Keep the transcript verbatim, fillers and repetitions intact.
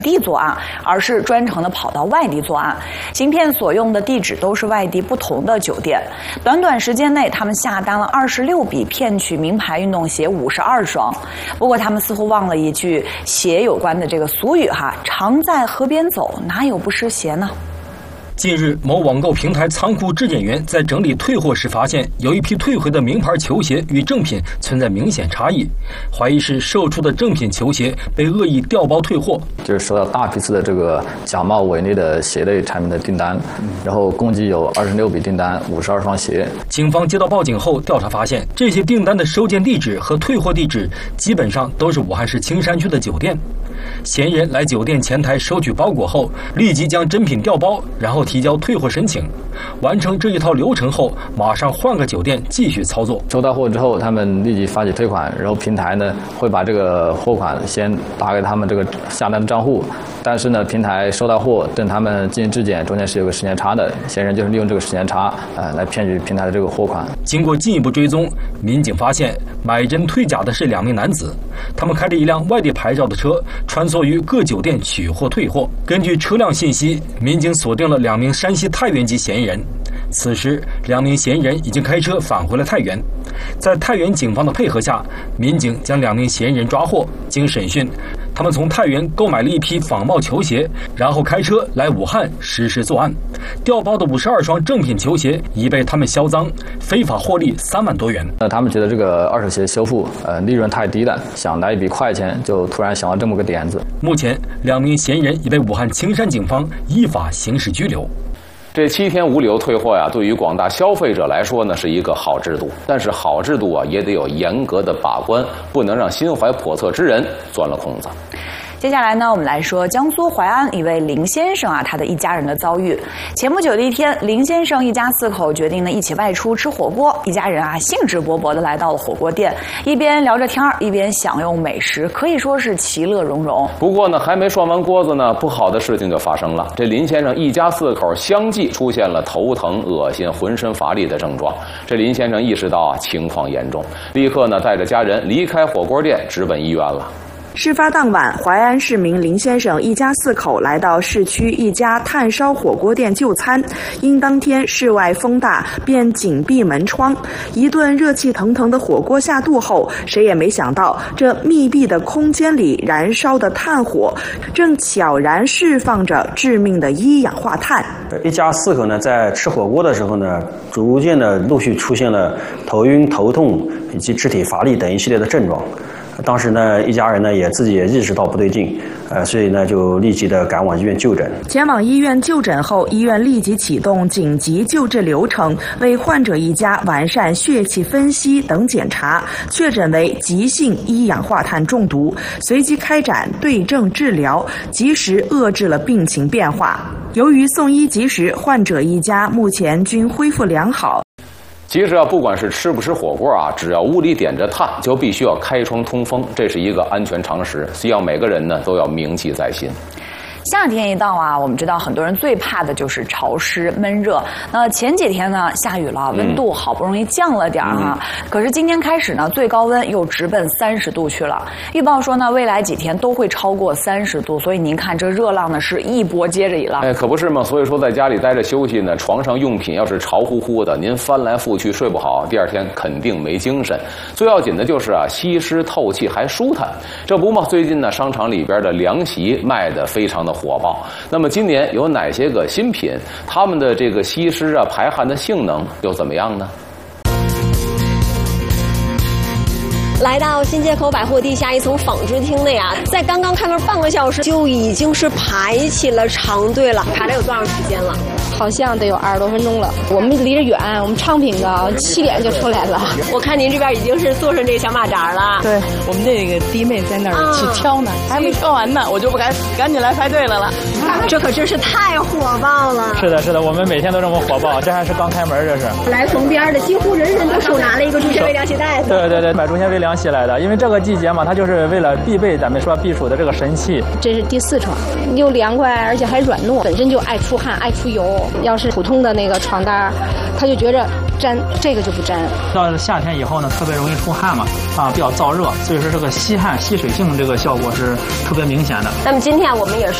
地作案，而是专程的跑到外地作案。行骗所用的地址都是外地不同的酒店。短短时间内，他们下单了二十六笔，骗取名牌运动鞋五十二双。不过，他们似乎忘了一句鞋有关的这个俗语哈：常在河边走，哪有不湿鞋呢？ 近日，某网购平台仓库质检员在整理退货时发现，有一批退回的名牌球鞋与正品存在明显差异，怀疑是售出的正品球鞋被恶意调包退货。 就是收到大批次的这个假冒伪劣的鞋类产品的订单，然后共计有二十六笔订单，五十二双鞋。 警方接到报警后调查发现，这些订单的收件地址和退货地址基本上都是武汉市青山区的酒店。嫌疑人来酒店前台收取包裹后，立即将真品调包，然后提交退货申请。完成这一套流程后，马上换个酒店继续操作。 收到货之后，他们立即发起退款，然后平台呢会把这个货款先打给他们这个下单的账户。但是呢，平台收到货，等他们进行质检，中间是有个时间差的。嫌疑人就是利用这个时间差，呃，来骗取平台的这个货款。 经过进一步追踪，民警发现买真退假的是两名男子，他们开着一辆外地牌照的车，穿梭于各酒店取货退货。根据车辆信息，民警锁定了两名山西太原籍嫌疑人。此时，两名嫌疑人已经开车返回了太原。在太原警方的配合下，民警将两名嫌疑人抓获。经审讯，他们从太原购买了一批仿冒球鞋，然后开车来武汉实施作案。调包的五十二双正品球鞋已被他们销赃，非法获利三万多元。 那他们觉得这个二手鞋修复，呃，利润太低了，想来一笔快钱，就突然想到这么个点子。 目前，两名嫌疑人已被武汉青山警方依法刑事拘留。 这七天无理由退货呀，对于广大消费者来说呢，是一个好制度。但是好制度啊，也得有严格的把关，不能让心怀叵测之人钻了空子。 接下来呢，我们来说江苏淮安一位林先生啊，他的一家人的遭遇。前不久的一天，林先生一家四口决定呢一起外出吃火锅。一家人啊兴致勃勃地来到了火锅店，一边聊着天儿，一边享用美食，可以说是其乐融融。 不过呢，还没涮完锅子呢，不好的事情就发生了。这林先生一家四口相继出现了头疼、恶心、浑身乏力的症状。这林先生意识到啊情况严重，立刻呢带着家人离开火锅店，直奔医院了。 事发当晚，淮安市民林先生一家四口来到市区一家炭烧火锅店就餐，因当天室外风大，便紧闭门窗。一顿热气腾腾的火锅下肚后，谁也没想到，这密闭的空间里燃烧的炭火，正悄然释放着致命的一氧化碳。 一家四口呢，在吃火锅的时候呢，逐渐的陆续出现了头晕、头痛以及肢体乏力等一系列的症状。当时呢，一家人呢也自己也意识到不对劲，呃，所以呢就立即的赶往医院就诊。 前往医院就诊后，医院立即启动紧急救治流程，为患者一家完善血气分析等检查，确诊为急性一氧化碳中毒，随即开展对症治疗，及时遏制了病情变化。由于送医及时，患者一家目前均恢复良好。 其实啊，不管是吃不吃火锅啊，只要屋里点着炭，就必须要开窗通风，这是一个安全常识，希望每个人呢都要铭记在心。 夏天一到啊，我们知道很多人最怕的就是潮湿闷热。那前几天呢下雨了，温度好不容易降了点哈、啊嗯，可是今天开始呢，最高温又直奔三十度去了。预报说呢，未来几天都会超过三十度，所以您看这热浪呢是一波接着一浪。 哎，可不是嘛。所以说在家里待着休息呢，床上用品要是潮乎乎的，您翻来覆去睡不好，第二天肯定没精神。最要紧的就是啊，吸湿透气还舒坦。这不嘛，最近呢商场里边的凉席卖的非常的火爆。那么今年有哪些个新品？它们的这个吸湿啊、排汗的性能又怎么样呢？ 来到新街口百货地下一层纺织厅内啊，在刚刚开门半个小时就已经是排起了长队了。排了有多长时间了？ 好像得有二十多分钟了。我们离着远，我们昌平的七点就出来了。 我看您这边已经是坐上这个小马扎了。 对，我们这个弟妹在那儿去挑呢，啊、还没挑完呢，我就不敢赶紧来排队了了。 这可真是太火爆了。 是的，是的，我们每天都这么火爆，这还是刚开门，这是。 来逢边的几乎人人都手拿了一个竹纤维凉鞋带子。 对对对，买竹纤维凉鞋来的，因为这个季节嘛，它就是为了必备咱们说避暑的这个神器。 这是第四床，又凉快，而且还软糯，本身就爱出汗、爱出油。要是普通的那个床单，他就觉着粘，这个就不粘。 到了夏天以后呢，特别容易出汗嘛，啊，比较燥热，所以说这个吸汗、吸水性这个效果是特别明显的。 那么今天我们也是